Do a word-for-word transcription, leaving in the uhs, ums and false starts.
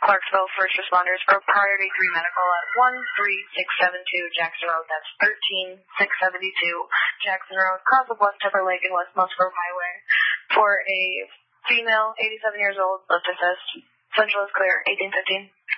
Clarksville first responders for priority three medical at one three six seven two Jackson Road. That's thirteen six seventy-two Jackson Road, across of West Timberlake and West Musgrove Highway. For a female, eighty-seven years old, lift assist. Central is clear, eighteen fifteen.